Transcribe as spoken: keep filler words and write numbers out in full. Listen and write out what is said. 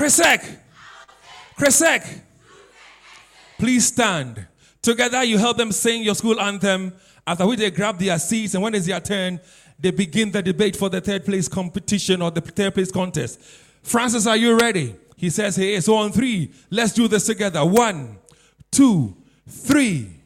Chrisek. Chrisek. Please stand. Together you help them sing your school anthem, after which they grab their seats, and when it's their turn, they begin the debate for the third place competition or the third place contest. Francis, are you ready? He says he is. So on three, let's do this together. One, two, three.